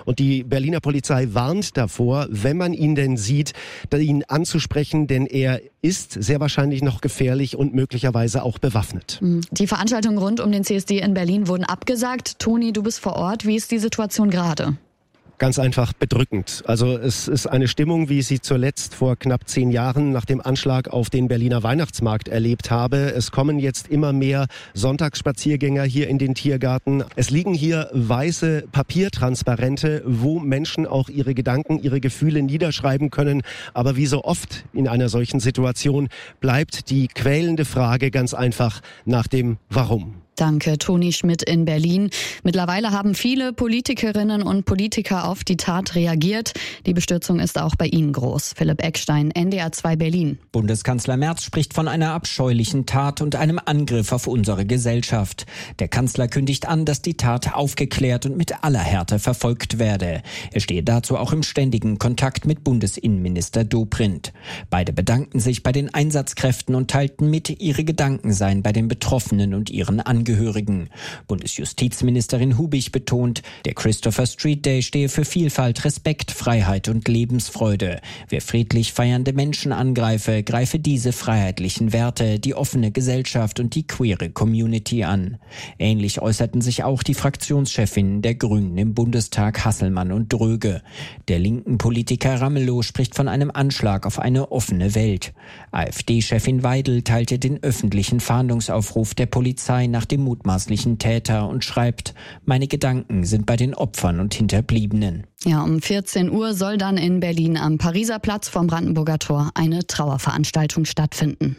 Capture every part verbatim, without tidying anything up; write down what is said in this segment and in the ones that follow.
Und die Berliner Polizei warnt davor, wenn man ihn denn sieht, ihn anzusprechen, denn er ist sehr wahrscheinlich noch gefährlich und möglicherweise auch bewaffnet. Die Veranstaltungen rund um den C S D in Berlin wurden abgesagt. Toni, du bist vor Ort. Wie ist die Situation gerade? Ganz einfach bedrückend. Also es ist eine Stimmung, wie ich sie zuletzt vor knapp zehn Jahren nach dem Anschlag auf den Berliner Weihnachtsmarkt erlebt habe. Es kommen jetzt immer mehr Sonntagsspaziergänger hier in den Tiergarten. Es liegen hier weiße Papiertransparente, wo Menschen auch ihre Gedanken, ihre Gefühle niederschreiben können. Aber wie so oft in einer solchen Situation bleibt die quälende Frage ganz einfach nach dem Warum. Danke, Toni Schmidt in Berlin. Mittlerweile haben viele Politikerinnen und Politiker auf die Tat reagiert. Die Bestürzung ist auch bei Ihnen groß. Philipp Eckstein, N D R zwei Berlin. Bundeskanzler Merz spricht von einer abscheulichen Tat und einem Angriff auf unsere Gesellschaft. Der Kanzler kündigt an, dass die Tat aufgeklärt und mit aller Härte verfolgt werde. Er stehe dazu auch im ständigen Kontakt mit Bundesinnenminister Dobrindt. Beide bedankten sich bei den Einsatzkräften und teilten mit, ihre Gedanken seien bei den Betroffenen und ihren Angehörigen. Angehörigen. Bundesjustizministerin Hubig betont, der Christopher Street Day stehe für Vielfalt, Respekt, Freiheit und Lebensfreude. Wer friedlich feiernde Menschen angreife, greife diese freiheitlichen Werte, die offene Gesellschaft und die queere Community an. Ähnlich äußerten sich auch die Fraktionschefinnen der Grünen im Bundestag, Hasselmann und Dröge. Der linken Politiker Ramelow spricht von einem Anschlag auf eine offene Welt. AfD-Chefin Weidel teilte den öffentlichen Fahndungsaufruf der Polizei nach dem mutmaßlichen Täter und schreibt, meine Gedanken sind bei den Opfern und Hinterbliebenen. Ja, um vierzehn Uhr soll dann in Berlin am Pariser Platz vom Brandenburger Tor eine Trauerveranstaltung stattfinden.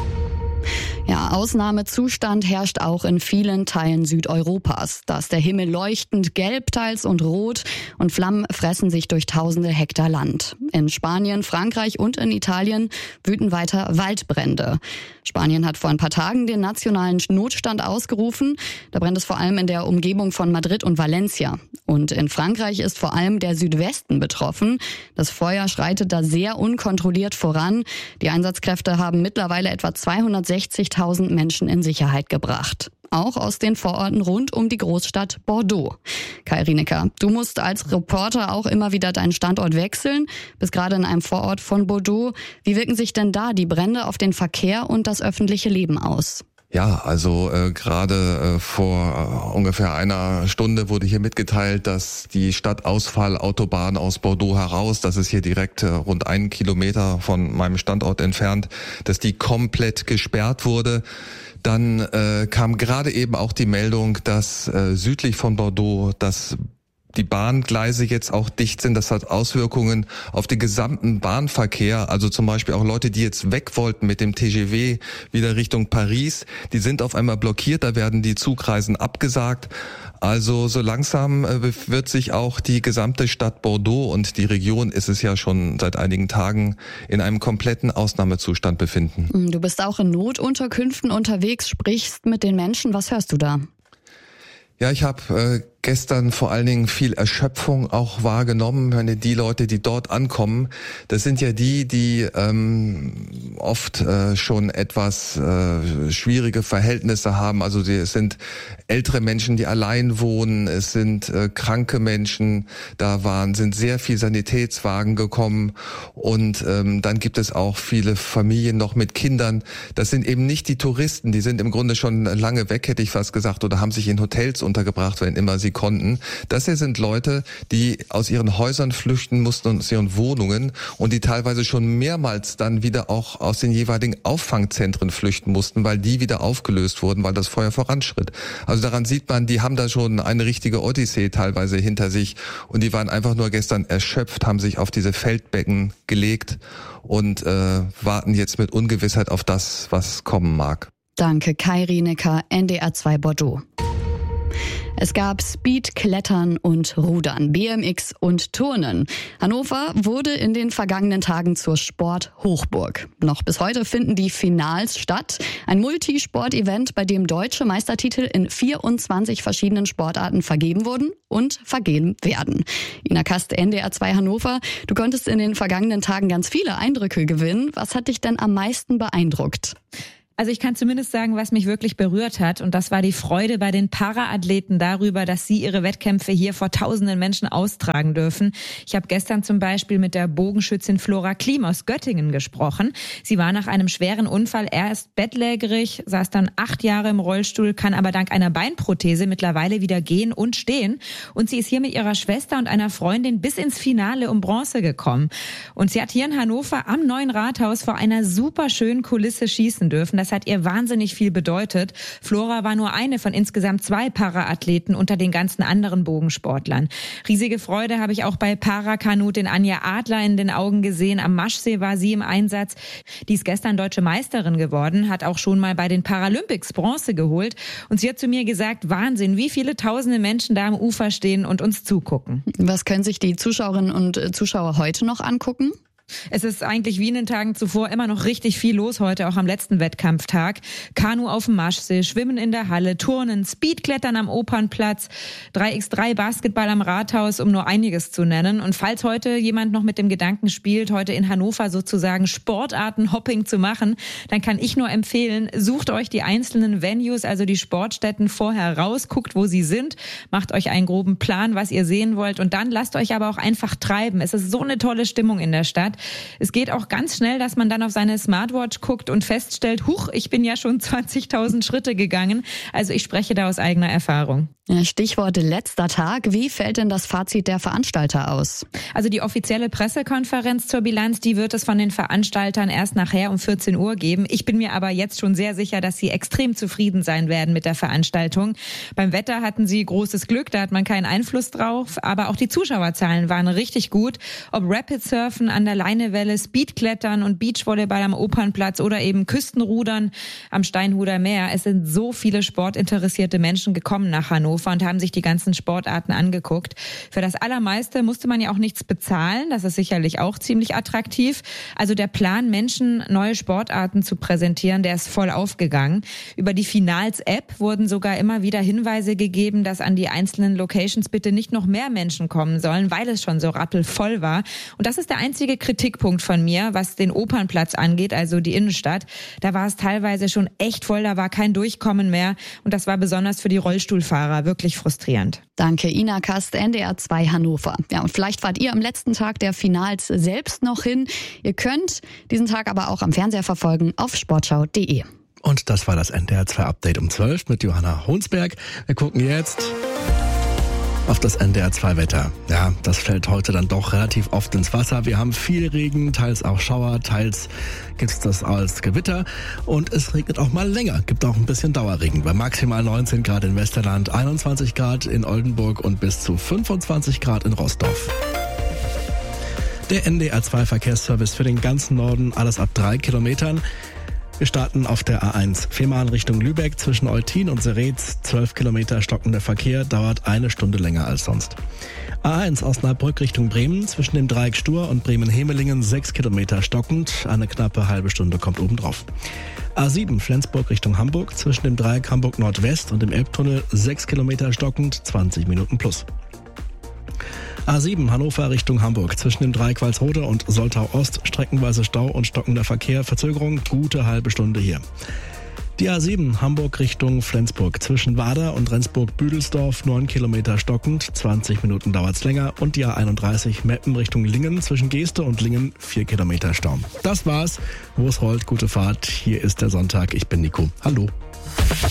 Ja, Ausnahmezustand herrscht auch in vielen Teilen Südeuropas. Da ist der Himmel leuchtend gelb teils und rot und Flammen fressen sich durch tausende Hektar Land. In Spanien, Frankreich und in Italien wüten weiter Waldbrände. Spanien hat vor ein paar Tagen den nationalen Notstand ausgerufen. Da brennt es vor allem in der Umgebung von Madrid und Valencia. Und in Frankreich ist vor allem der Südwesten betroffen. Das Feuer schreitet da sehr unkontrolliert voran. Die Einsatzkräfte haben mittlerweile etwa zweihundertsechzigtausend Menschen in Sicherheit gebracht. Auch aus den Vororten rund um die Großstadt Bordeaux. Kai Rienecker, du musst als Reporter auch immer wieder deinen Standort wechseln, bist gerade in einem Vorort von Bordeaux. Wie wirken sich denn da die Brände auf den Verkehr und das öffentliche Leben aus? Ja, also äh, gerade äh, vor äh, ungefähr einer Stunde wurde hier mitgeteilt, dass die Stadtausfallautobahn aus Bordeaux heraus, das ist hier direkt äh, rund einen Kilometer von meinem Standort entfernt, dass die komplett gesperrt wurde. Dann äh, kam gerade eben auch die Meldung, dass äh, südlich von Bordeaux das die Bahngleise jetzt auch dicht sind. Das hat Auswirkungen auf den gesamten Bahnverkehr. Also zum Beispiel auch Leute, die jetzt weg wollten mit dem T G V wieder Richtung Paris, die sind auf einmal blockiert. Da werden die Zugreisen abgesagt. Also so langsam wird sich auch die gesamte Stadt Bordeaux und die Region ist es ja schon seit einigen Tagen in einem kompletten Ausnahmezustand befinden. Du bist auch in Notunterkünften unterwegs, sprichst mit den Menschen. Was hörst du da? Ja, ich habe äh, gestern vor allen Dingen viel Erschöpfung auch wahrgenommen. Meine, die Leute, die dort ankommen, das sind ja die, die ähm, oft äh, schon etwas äh, schwierige Verhältnisse haben. Also die, es sind ältere Menschen, die allein wohnen, es sind äh, kranke Menschen. Da waren sind sehr viel Sanitätswagen gekommen und ähm, dann gibt es auch viele Familien noch mit Kindern. Das sind eben nicht die Touristen, die sind im Grunde schon lange weg, hätte ich fast gesagt, oder haben sich in Hotels untergebracht, wenn immer sie konnten. Das hier sind Leute, die aus ihren Häusern flüchten mussten, aus ihren Wohnungen und die teilweise schon mehrmals dann wieder auch aus den jeweiligen Auffangzentren flüchten mussten, weil die wieder aufgelöst wurden, weil das Feuer voranschritt. Also daran sieht man, die haben da schon eine richtige Odyssee teilweise hinter sich und die waren einfach nur gestern erschöpft, haben sich auf diese Feldbecken gelegt und äh, warten jetzt mit Ungewissheit auf das, was kommen mag. Danke, Kai Rienecker, N D R zwei Bordeaux. Es gab Speed, Klettern und Rudern, B M X und Turnen. Hannover wurde in den vergangenen Tagen zur Sporthochburg. Noch bis heute finden die Finals statt. Ein Multisport-Event, bei dem deutsche Meistertitel in vierundzwanzig verschiedenen Sportarten vergeben wurden und vergeben werden. Ina Kast, N D R zwei Hannover. Du konntest in den vergangenen Tagen ganz viele Eindrücke gewinnen. Was hat dich denn am meisten beeindruckt? Also ich kann zumindest sagen, was mich wirklich berührt hat, und das war die Freude bei den Paraathleten darüber, dass sie ihre Wettkämpfe hier vor tausenden Menschen austragen dürfen. Ich habe gestern zum Beispiel mit der Bogenschützin Flora Klim aus Göttingen gesprochen. Sie war nach einem schweren Unfall erst bettlägerig, saß dann acht Jahre im Rollstuhl, kann aber dank einer Beinprothese mittlerweile wieder gehen und stehen. Und sie ist hier mit ihrer Schwester und einer Freundin bis ins Finale um Bronze gekommen. Und sie hat hier in Hannover am Neuen Rathaus vor einer super schönen Kulisse schießen dürfen. Das hat ihr wahnsinnig viel bedeutet. Flora war nur eine von insgesamt zwei Paraathleten unter den ganzen anderen Bogensportlern. Riesige Freude habe ich auch bei Parakanutin Anja Adler in den Augen gesehen. Am Maschsee war sie im Einsatz. Die ist gestern deutsche Meisterin geworden, hat auch schon mal bei den Paralympics Bronze geholt. Und sie hat zu mir gesagt, Wahnsinn, wie viele tausende Menschen da am Ufer stehen und uns zugucken. Was können sich die Zuschauerinnen und Zuschauer heute noch angucken? Es ist eigentlich wie in den Tagen zuvor immer noch richtig viel los heute, auch am letzten Wettkampftag. Kanu auf dem Maschsee, Schwimmen in der Halle, Turnen, Speedklettern am Opernplatz, drei gegen drei Basketball am Rathaus, um nur einiges zu nennen. Und falls heute jemand noch mit dem Gedanken spielt, heute in Hannover sozusagen Sportartenhopping zu machen, dann kann ich nur empfehlen, sucht euch die einzelnen Venues, also die Sportstätten vorher raus, guckt, wo sie sind, macht euch einen groben Plan, was ihr sehen wollt, und dann lasst euch aber auch einfach treiben. Es ist so eine tolle Stimmung in der Stadt. Es geht auch ganz schnell, dass man dann auf seine Smartwatch guckt und feststellt, huch, ich bin ja schon zwanzigtausend Schritte gegangen. Also ich spreche da aus eigener Erfahrung. Stichwort letzter Tag. Wie fällt denn das Fazit der Veranstalter aus? Also die offizielle Pressekonferenz zur Bilanz, die wird es von den Veranstaltern erst nachher um vierzehn Uhr geben. Ich bin mir aber jetzt schon sehr sicher, dass sie extrem zufrieden sein werden mit der Veranstaltung. Beim Wetter hatten sie großes Glück, da hat man keinen Einfluss drauf. Aber auch die Zuschauerzahlen waren richtig gut. Ob Rapid Surfen an der Leinewelle, Speedklettern und Beachvolleyball am Opernplatz oder eben Küstenrudern am Steinhuder Meer. Es sind so viele sportinteressierte Menschen gekommen nach Hannover und haben sich die ganzen Sportarten angeguckt. Für das Allermeiste musste man ja auch nichts bezahlen. Das ist sicherlich auch ziemlich attraktiv. Also der Plan, Menschen neue Sportarten zu präsentieren, der ist voll aufgegangen. Über die Finals-App wurden sogar immer wieder Hinweise gegeben, dass an die einzelnen Locations bitte nicht noch mehr Menschen kommen sollen, weil es schon so rappelvoll war. Und das ist der einzige Kritikpunkt von mir, was den Opernplatz angeht, also die Innenstadt. Da war es teilweise schon echt voll, da war kein Durchkommen mehr. Und das war besonders für die Rollstuhlfahrer wirklich frustrierend. Danke, Ina Kast, N D R zwei Hannover. Ja, und vielleicht fahrt ihr am letzten Tag der Finals selbst noch hin. Ihr könnt diesen Tag aber auch am Fernseher verfolgen auf sportschau punkt de. Und das war das N D R zwei Update um zwölf mit Johanna Honsberg. Wir gucken jetzt auf das N D R zwei Wetter. Ja, das fällt heute dann doch relativ oft ins Wasser. Wir haben viel Regen, teils auch Schauer, teils gibt es das als Gewitter. Und es regnet auch mal länger, gibt auch ein bisschen Dauerregen. Bei maximal neunzehn Grad in Westerland, einundzwanzig Grad in Oldenburg und bis zu fünfundzwanzig Grad in Rostock. Der N D R zwei Verkehrsservice für den ganzen Norden, alles ab drei Kilometern. Wir starten auf der A eins Fehmarn Richtung Lübeck zwischen Eutin und Seretz. zwölf Kilometer stockender Verkehr, dauert eine Stunde länger als sonst. A eins Osnabrück Richtung Bremen zwischen dem Dreieck Stur und Bremen-Hemelingen sechs Kilometer stockend. Eine knappe halbe Stunde kommt obendrauf. A sieben Flensburg Richtung Hamburg zwischen dem Dreieck Hamburg Nordwest und dem Elbtunnel sechs Kilometer stockend, zwanzig Minuten plus. A sieben Hannover Richtung Hamburg zwischen dem Dreieck Walsrode und Soltau Ost streckenweise Stau und stockender Verkehr, Verzögerung gute halbe Stunde hier. Die A sieben Hamburg Richtung Flensburg zwischen Wader und Rendsburg-Büdelsdorf neun Kilometer stockend, zwanzig Minuten dauert's länger, und die A einunddreißig Meppen Richtung Lingen zwischen Geeste und Lingen vier Kilometer Stau. Das war's, wo es rollt, gute Fahrt. Hier ist der Sonntag, ich bin Nico. Hallo.